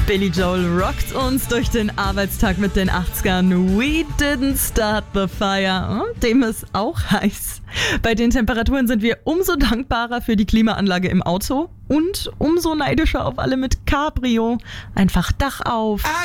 Billy Joel rockt uns durch den Arbeitstag mit den 80ern. We didn't start the fire. Dem ist auch heiß. Bei den Temperaturen sind wir umso dankbarer für die Klimaanlage im Auto und umso neidischer auf alle mit Cabrio. Einfach Dach auf,